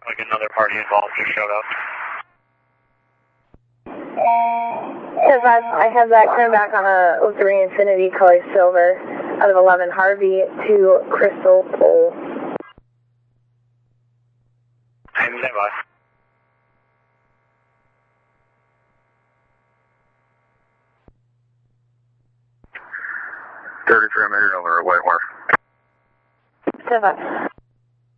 Like another party involved just showed up. I have that coming back on a 03 Infinity color silver out of 11 Harvey to Crystal Pole. I'm stand by. Dirty 3 meter over at White Wharf. Stand by.